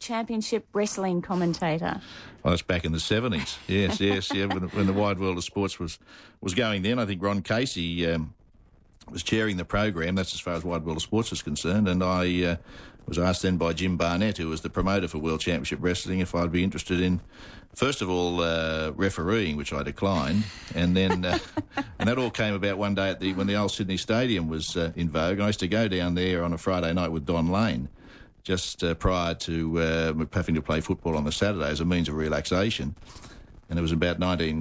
Championship wrestling commentator. Well, that's back in the 70s. Yes, yeah. When the wide world of sports was going then, I think Ron Casey was chairing the program. That's as far as wide world of sports is concerned. And I was asked then by Jim Barnett, who was the promoter for World Championship Wrestling, if I'd be interested in, first of all, refereeing, which I declined, and then and that all came about one day when the old Sydney Stadium was in vogue. I used to go down there on a Friday night with Don Lane, just prior to having to play football on the Saturday as a means of relaxation. And it was about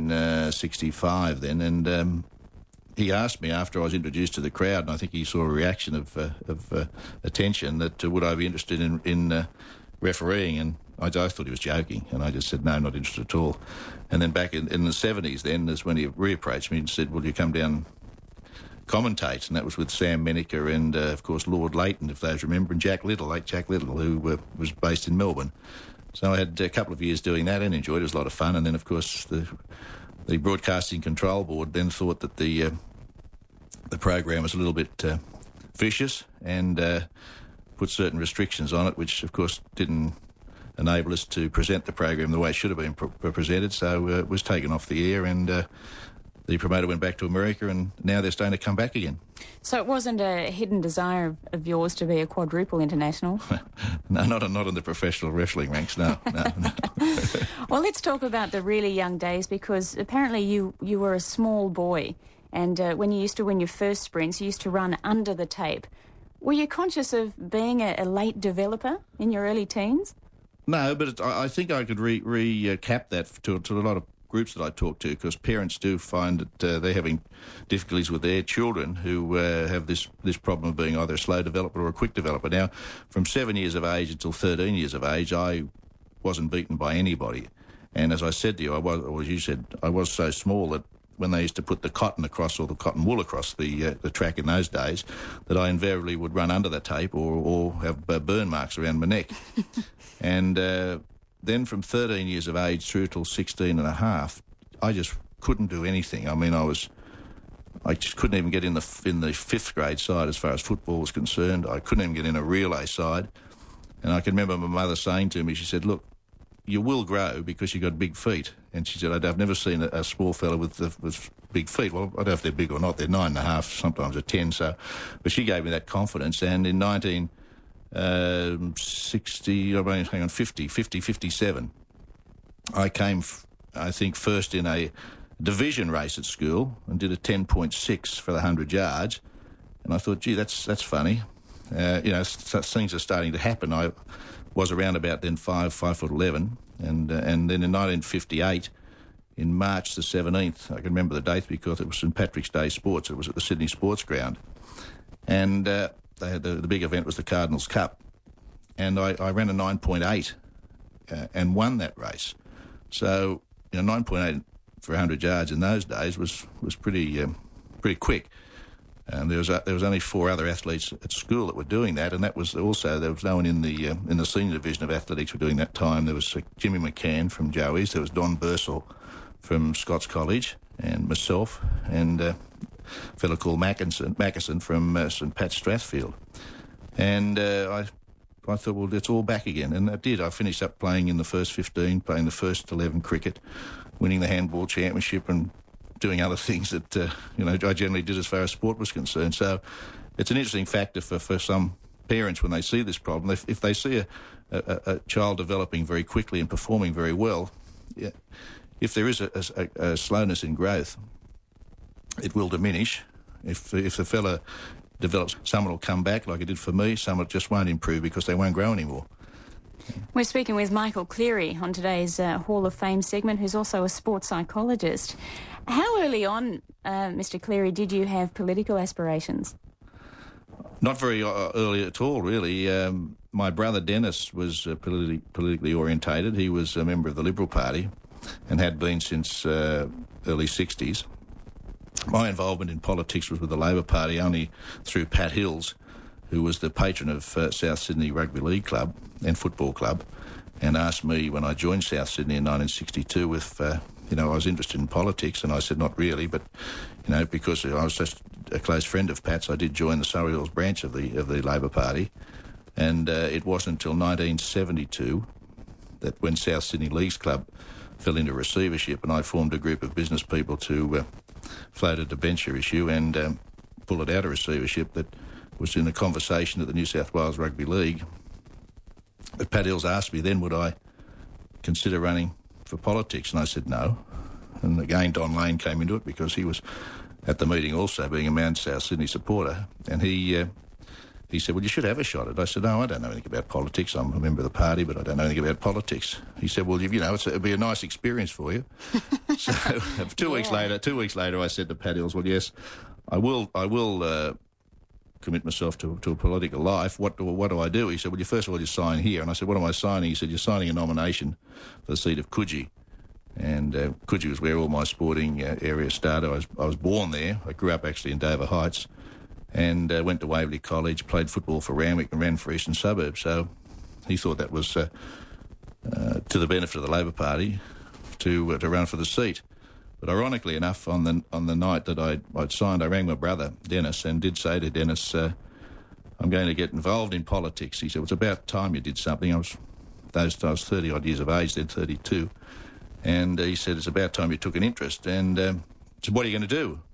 1965 then, and he asked me after I was introduced to the crowd, and I think he saw a reaction of attention, that would I be interested in refereeing, and I thought he was joking, and I just said, no, not interested at all. And then back in the 70s then is when he reapproached me and said, will you come down commentate? And that was with Sam Menaker and, of course, Lord Leighton, if those remember, and late Jack Little, who was based in Melbourne. So I had a couple of years doing that and enjoyed it. It was a lot of fun. And then, of course, the Broadcasting Control Board then thought that the program was a little bit vicious and put certain restrictions on it, which, of course, didn't enable us to present the program the way it should have been presented. So it was taken off the air, and the promoter went back to America, and now they're starting to come back again. So it wasn't a hidden desire of yours to be a quadruple international? No, not in the professional wrestling ranks, no. Well, let's talk about the really young days, because apparently you were a small boy, and when you used to win your first sprints, you used to run under the tape. Were you conscious of being a late developer in your early teens? No, but I think I could recap that to a lot of groups that I talk to, because parents do find that they're having difficulties with their children who have this problem of being either a slow developer or a quick developer. Now, from 7 years of age until 13 years of age, I wasn't beaten by anybody. And as I said to you, or as you said, I was so small that when they used to put the cotton across, or the cotton wool across the track in those days, that I invariably would run under the tape or have burn marks around my neck. And then from 13 years of age through till 16 and a half, I just couldn't do anything. I mean, I just couldn't even get in the fifth grade side as far as football was concerned. I couldn't even get in a relay side. And I can remember my mother saying to me, she said, look, you will grow because you've got big feet. And she said, I've never seen a small fella with big feet. Well, I don't know if they're big or not. They're 9.5, sometimes they're 10. So, but she gave me that confidence. And in 57, I came, I think, first in a division race at school and did a 10.6 for the 100 yards. And I thought, gee, that's funny. Things are starting to happen. I was around about then 5'11", and then in 1958, in March the 17th, I can remember the date because it was St Patrick's Day Sports. It was at the Sydney Sports Ground, and they had the big event was the Cardinals Cup, and I ran a 9.8 and won that race. So 9.8 for 100 yards in those days was pretty quick. And there was only 4 other athletes at school that were doing that, and that was also, there was no one in the senior division of athletics were doing that time. There was Jimmy McCann from Joey's, there was Don Bursell from Scots College, and myself, and a fellow called Mackinson from St Pat Strathfield. And I thought, well, it's all back again, and I did. I finished up playing in the first 15, playing the first 11 cricket, winning the handball championship, and doing other things that I generally did as far as sport was concerned. So it's an interesting factor for some parents when they see this problem. If they see a child developing very quickly and performing very well, if there is a slowness in growth, it will diminish. If the fella develops, some will come back like it did for me, some just won't improve because they won't grow anymore. We're speaking with Michael Cleary on today's Hall of Fame segment, who's also a sports psychologist. How early on, Mr. Cleary, did you have political aspirations? Not very early at all, really. My brother Dennis was politically orientated. He was a member of the Liberal Party and had been since early 60s. My involvement in politics was with the Labor Party only through Pat Hills, who was the patron of South Sydney Rugby League Club and Football Club, and asked me when I joined South Sydney in 1962 if, I was interested in politics, and I said not really, but, because I was just a close friend of Pat's, I did join the Surrey Hills branch of the Labor Party, And it wasn't until 1972 that when South Sydney Leagues Club fell into receivership, and I formed a group of business people to float a debenture issue and pull it out of receivership, that was in a conversation at the New South Wales Rugby League. But Pat Hills asked me then, would I consider running for politics? And I said no. And again, Don Lane came into it because he was at the meeting also, being a Mount South Sydney supporter. And he said, well, you should have a shot at it. I said, no, I don't know anything about politics. I'm a member of the party, but I don't know anything about politics. He said, well, you know, it'd be a nice experience for you. So 2 weeks later, I said to Pat Hills, well, yes, I will commit myself to a political life. What do I do? He said, well, first of all, you sign here. And I said, what am I signing? He said, you're signing a nomination for the seat of Coogee. And Coogee was where all my sporting area started. I was born there. I grew up actually in Dover Heights and went to Waverley College, played football for Randwick and ran for Eastern Suburbs. So he thought that was to the benefit of the Labor Party to run for the seat. But ironically enough, on the night that I'd signed, I rang my brother, Dennis, and did say to Dennis, I'm going to get involved in politics. He said, it's about time you did something. I was 30-odd years of age then, 32. And he said, it's about time you took an interest. And said, what are you going to do?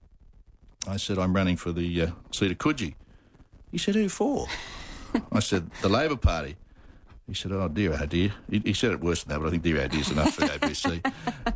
I said, I'm running for the seat of Coogee. He said, who for? I said, the Labor Party. He said, oh dear. He said it worse than that, but I think dear is enough for the ABC.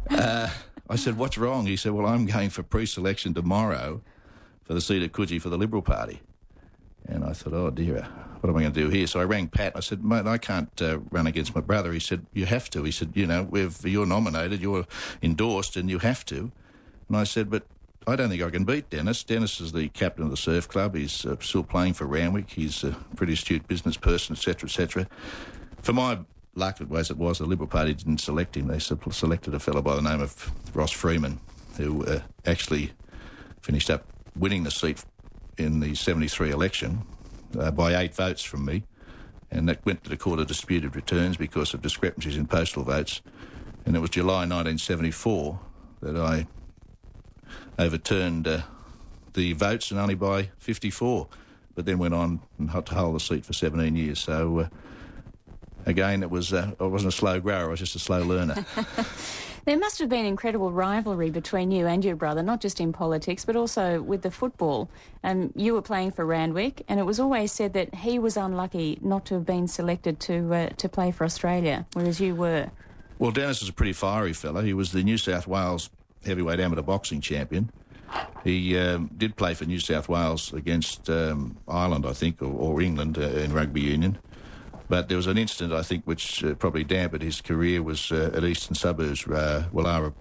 I said, what's wrong? He said, well, I'm going for pre-selection tomorrow for the seat of Coogee for the Liberal Party. And I thought, oh dear, what am I going to do here? So I rang Pat. I said, mate, I can't run against my brother. He said, you have to. He said, you know, you're nominated, you're endorsed, and you have to. And I said, but I don't think I can beat Dennis. Dennis is the captain of the surf club. He's still playing for Randwick. He's a pretty astute business person, etc., etc. For my luck, as it was, the Liberal Party didn't select him. They selected a fellow by the name of Ross Freeman, who actually finished up winning the seat in the 73 election by 8 votes from me. And that went to the Court of Disputed Returns because of discrepancies in postal votes. And it was July 1974 that I overturned the votes, and only by 54, but then went on and had to hold the seat for 17 years. So, again, I wasn't a slow grower, I was just a slow learner. There must have been incredible rivalry between you and your brother, not just in politics, but also with the football. You were playing for Randwick, and it was always said that he was unlucky not to have been selected to play for Australia, whereas you were. Well, Dennis is a pretty fiery fella. He was the New South Wales heavyweight amateur boxing champion. He did play for New South Wales against Ireland, I think, or England in rugby union. But there was an incident, I think, which probably dampened his career, was at Eastern Suburbs, Wallara,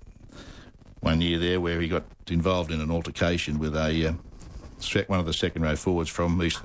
one year there, where he got involved in an altercation with one of the second-row forwards from Eastern